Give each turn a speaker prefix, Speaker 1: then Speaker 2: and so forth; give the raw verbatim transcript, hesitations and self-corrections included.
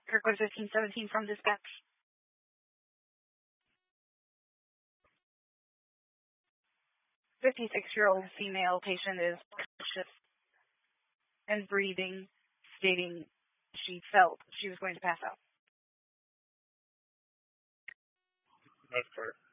Speaker 1: Kirkwood fifteen seventeen from dispatch. fifty-six-year-old female patient is conscious and breathing, stating she felt she was going to pass out.
Speaker 2: That's correct.